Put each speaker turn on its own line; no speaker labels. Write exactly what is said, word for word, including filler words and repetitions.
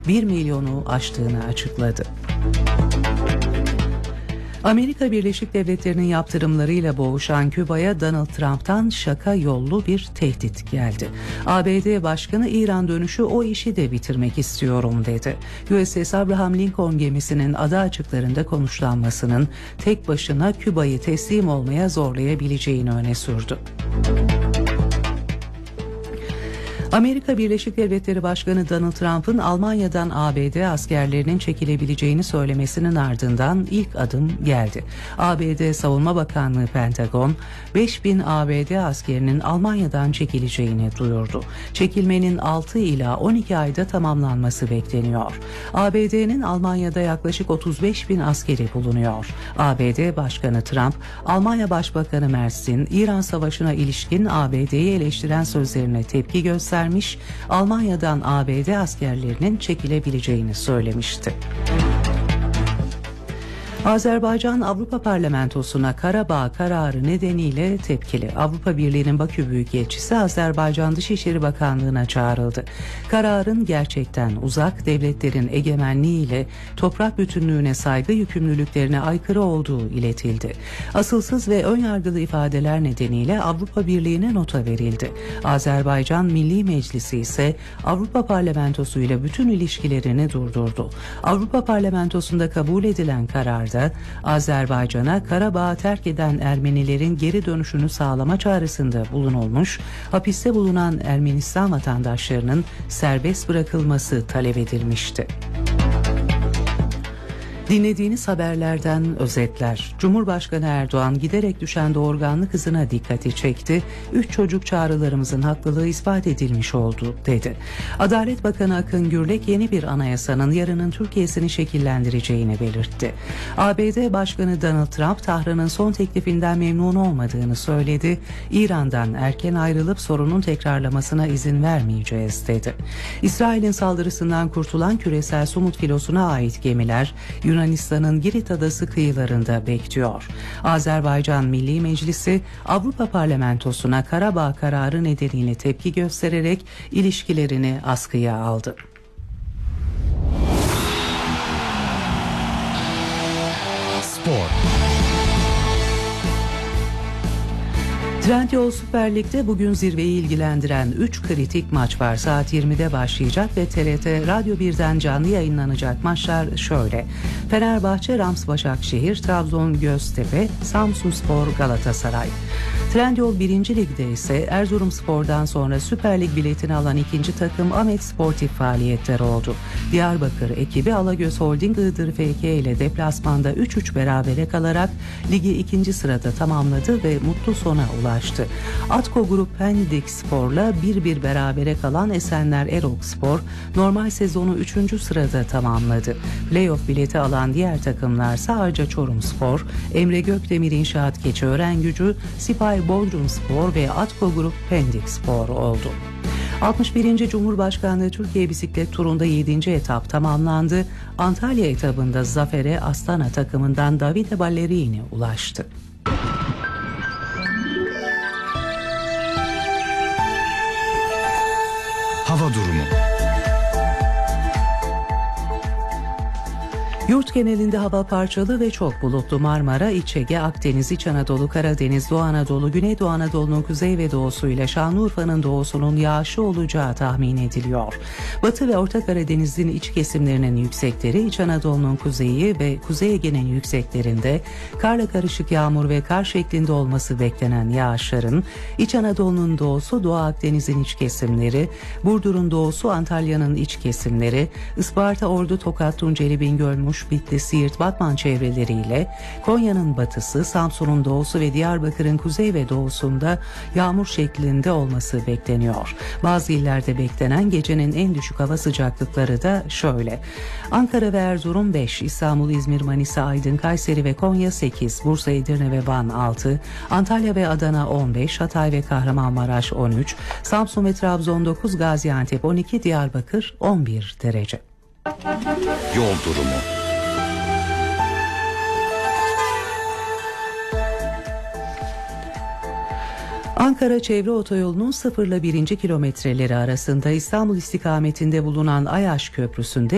bir milyonu aştığını açıkladı. Amerika Birleşik Devletleri'nin yaptırımlarıyla boğuşan Küba'ya Donald Trump'tan şaka yollu bir tehdit geldi. A B D Başkanı İran dönüşü o işi de bitirmek istiyorum dedi. U S S Abraham Lincoln gemisinin ada açıklarında konuşlanmasının tek başına Küba'yı teslim olmaya zorlayabileceğini öne sürdü. Amerika Birleşik Devletleri Başkanı Donald Trump'ın Almanya'dan A B D askerlerinin çekilebileceğini söylemesinin ardından ilk adım geldi. A B D Savunma Bakanlığı Pentagon, beş bin A B D askerinin Almanya'dan çekileceğini duyurdu. Çekilmenin altı ila on iki ayda tamamlanması bekleniyor. A B D'nin Almanya'da yaklaşık otuz beş bin askeri bulunuyor. A B D Başkanı Trump, Almanya Başbakanı Merz'in İran Savaşı'na ilişkin A B D'yi eleştiren sözlerine tepki gösterdi. Almanya'dan A B D askerlerinin çekilebileceğini söylemişti. Azerbaycan Avrupa Parlamentosu'na Karabağ kararı nedeniyle tepkili. Avrupa Birliği'nin Bakü Büyükelçisi Azerbaycan Dışişleri Bakanlığı'na çağrıldı. Kararın gerçekten uzak, devletlerin egemenliğiyle toprak bütünlüğüne saygı yükümlülüklerine aykırı olduğu iletildi. Asılsız ve önyargılı ifadeler nedeniyle Avrupa Birliği'ne nota verildi. Azerbaycan Milli Meclisi ise Avrupa Parlamentosu ile bütün ilişkilerini durdurdu. Avrupa Parlamentosu'nda kabul edilen karar Azerbaycan'a Karabağ'ı terk eden Ermenilerin geri dönüşünü sağlama çağrısında bulunulmuş, hapiste bulunan Ermenistan vatandaşlarının serbest bırakılması talep edilmişti. Dinlediğiniz haberlerden özetler. Cumhurbaşkanı Erdoğan giderek düşen doğurganlık hızına dikkati çekti. Üç çocuk çağrılarımızın haklılığı ispat edilmiş oldu dedi. Adalet Bakanı Akın Gürlek yeni bir anayasanın yarının Türkiye'sini şekillendireceğini belirtti. A B D Başkanı Donald Trump Tahran'ın son teklifinden memnun olmadığını söyledi. İran'dan erken ayrılıp sorunun tekrarlamasına izin vermeyeceğiz dedi. İsrail'in saldırısından kurtulan küresel Sumut filosuna ait gemiler Yunanistan'ın Girit Adası kıyılarında bekliyor. Azerbaycan Milli Meclisi Avrupa Parlamentosu'na Karabağ kararı nedeniyle tepki göstererek ilişkilerini askıya aldı.
Spor.
Trendyol Süper Lig'de bugün zirveyi ilgilendiren üç kritik maç var. Saat yirmide başlayacak ve T R T Radyo birden canlı yayınlanacak maçlar şöyle. Fenerbahçe Rams Başakşehir, Trabzon Göztepe, Samsunspor Galatasaray. Trendyol birinci Lig'de ise Erzurumspor'dan sonra Süper Lig biletini alan ikinci takım Ahmet Sportif faaliyetler oldu. Diyarbakır ekibi Alagöz Holding Iğdır F K ile deplasmanda üç üç berabere kalarak ligi ikinci sırada tamamladı ve mutlu sona ulaştı. Atko Grup Pendik Spor'la bir bir berabere kalan Esenler Erok Spor normal sezonu üçüncü sırada tamamladı. Playoff bileti alan diğer takımlarsa Arca Çorum Spor, Emre Gökdemir İnşaat Keçiören Gücü, Sipay Bodrum Spor ve Atko Grup Pendik Spor oldu. altmış birinci Cumhurbaşkanlığı Türkiye Bisiklet Turu'nda yedinci etap tamamlandı. Antalya etabında zafere Astana takımından Davide Ballerini ulaştı.
Hava durumu.
Yurt genelinde hava parçalı ve çok bulutlu. Marmara, İç Ege, Akdeniz, İç Anadolu, Karadeniz, Doğu Anadolu, Güneydoğu Anadolu'nun kuzey ve doğusu ile Şanlıurfa'nın doğusunun yağışlı olacağı tahmin ediliyor. Batı ve Orta Karadeniz'in iç kesimlerinin yüksekleri, İç Anadolu'nun kuzeyi ve Kuzey Ege'nin yükseklerinde karla karışık yağmur ve kar şeklinde olması beklenen yağışların, İç Anadolu'nun doğusu, Doğu Akdeniz'in iç kesimleri, Burdur'un doğusu, Antalya'nın iç kesimleri, Isparta, Ordu, Tokat, Tunceli, Bingöl, Muş, Bitlis, Siirt, Batman çevreleriyle Konya'nın batısı, Samsun'un doğusu ve Diyarbakır'ın kuzey ve doğusunda yağmur şeklinde olması bekleniyor. Bazı illerde beklenen gecenin en düşük hava sıcaklıkları da şöyle. Ankara ve Erzurum beş, İstanbul, İzmir, Manisa, Aydın, Kayseri ve Konya sekiz, Bursa, Edirne ve Van altı, Antalya ve Adana on beş, Hatay ve Kahramanmaraş on üç, Samsun ve Trabzon dokuz, Gaziantep on iki, Diyarbakır on bir derece.
Yol durumu.
Ankara Çevre Otoyolu'nun sıfır ile birinci kilometreleri arasında İstanbul istikametinde bulunan Ayaş Köprüsü'nde